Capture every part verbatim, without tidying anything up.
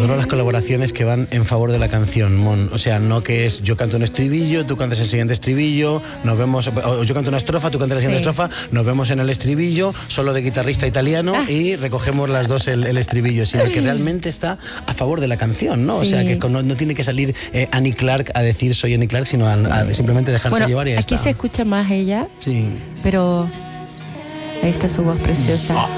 Adoro las colaboraciones que van en favor de la canción, Mon. O sea, no que es yo canto un estribillo, tú cantas el siguiente estribillo, nos vemos, o yo canto una estrofa, tú cantas la siguiente sí. estrofa, nos vemos en el estribillo, solo de guitarrista italiano, ah. y recogemos las dos el, el estribillo, sino que realmente está a favor de la canción, ¿no? Sí. O sea, que no, no tiene que salir eh, Annie Clark a decir soy Annie Clark, sino a, a simplemente dejarse bueno, llevar y ya aquí está. Se escucha más ella, sí. pero ahí está su voz preciosa. Oh.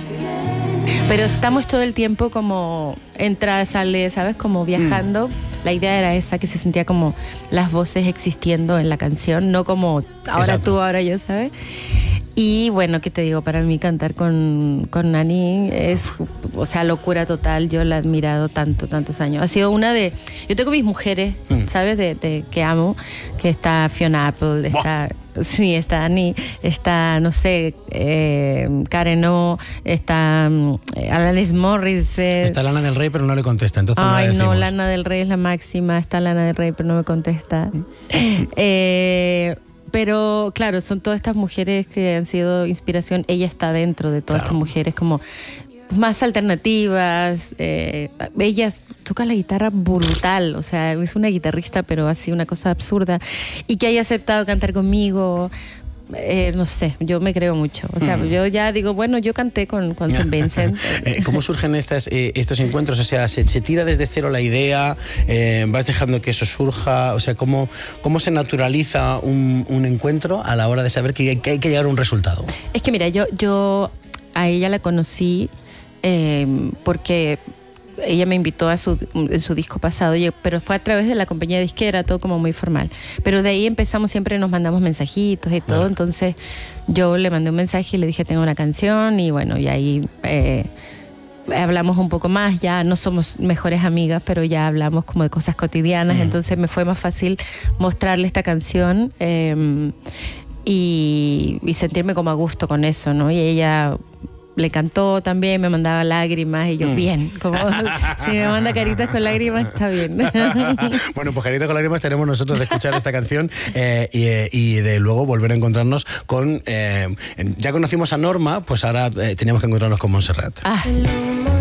Pero estamos todo el tiempo como entra, sale, ¿sabes? Como viajando. Mm. La idea era esa, que se sentía como las voces existiendo en la canción, no como ahora Exacto. tú, ahora yo, ¿sabes? Y bueno, ¿qué te digo? Para mí cantar con, con Nani es, o sea, locura total. Yo la he admirado tanto, tantos años. Ha sido una de... Yo tengo mis mujeres, mm. ¿sabes? De, de, que amo, que está Fiona Apple, está... Wow. Sí, está Annie, está, no sé, eh, Karen O, está eh, Alanis Morissette. Está Lana del Rey, pero no le contesta, entonces Ay, no, no, Lana del Rey es la máxima, está Lana del Rey, pero no me contesta. eh... Pero claro, son todas estas mujeres que han sido inspiración. Ella está dentro de todas claro. estas mujeres como más alternativas. Eh, ellas tocan la guitarra brutal, o sea, es una guitarrista, pero así una cosa absurda. Y que haya aceptado cantar conmigo, eh, no sé, yo me creo mucho. O sea, mm. yo ya digo, bueno, yo canté con, con Saint Vincent. ¿Cómo surgen estas, eh, estos encuentros? O sea, ¿se, se tira desde cero la idea? Eh, ¿Vas dejando que eso surja? O sea, ¿cómo, cómo se naturaliza un, un encuentro a la hora de saber que hay que, hay que llegar a un resultado? Es que mira, yo, yo a ella la conocí eh, porque... Ella me invitó a su, en su disco pasado, pero fue a través de la compañía disquera, todo como muy formal. Pero de ahí empezamos, siempre nos mandamos mensajitos y todo. Bueno. Entonces yo le mandé un mensaje y le dije, tengo una canción, y bueno, y ahí eh, hablamos un poco más. Ya no somos mejores amigas, pero ya hablamos como de cosas cotidianas. Mm. Entonces me fue más fácil mostrarle esta canción eh, y, y sentirme como a gusto con eso, ¿no? Y ella... le cantó también, me mandaba lágrimas y yo, mm. bien, como si me manda caritas con lágrimas, está bien. Bueno, pues caritas con lágrimas tenemos nosotros de escuchar esta canción eh, y, y de luego volver a encontrarnos con... Eh, ya conocimos a Norma, pues ahora eh, teníamos que encontrarnos con Montserrat. Ah.